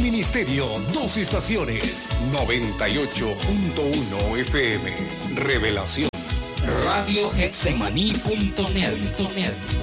Ministerio, 2 estaciones, 98.1 FM. Revelación. Radio Getsemaní.net.